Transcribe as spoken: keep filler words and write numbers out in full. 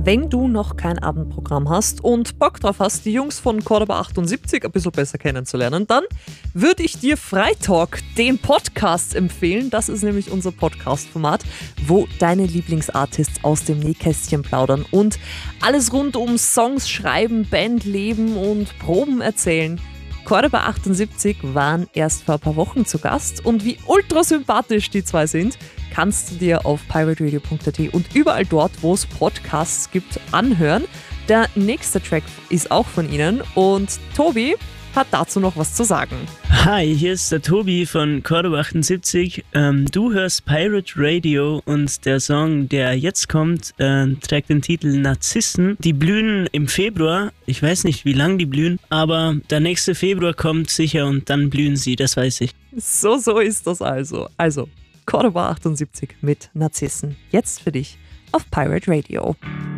Wenn du noch kein Abendprogramm hast und Bock drauf hast, die Jungs von Cordoba achtundsiebzig ein bisschen besser kennenzulernen, dann würde ich dir Freitalk, den Podcast, empfehlen. Das ist nämlich unser Podcast-Format, wo deine Lieblingsartists aus dem Nähkästchen plaudern und alles rund um Songs schreiben, Bandleben und Proben erzählen. Cordoba achtundsiebzig waren erst vor ein paar Wochen zu Gast und wie ultra sympathisch die zwei sind, kannst du dir auf pirate radio punkt a t und überall dort, wo es Podcasts gibt, anhören. Der nächste Track ist auch von ihnen und Tobi hat dazu noch was zu sagen. Hi, hier ist der Tobi von Cordoba achtundsiebzig. Ähm, du hörst Pirate Radio und der Song, der jetzt kommt, äh, trägt den Titel Narzissen. Die blühen im Februar. Ich weiß nicht, wie lange die blühen, aber der nächste Februar kommt sicher und dann blühen sie, das weiß ich. So, so ist das also. Also, Cordoba achtundsiebzig mit Narzissen. Jetzt für dich auf Pirate Radio.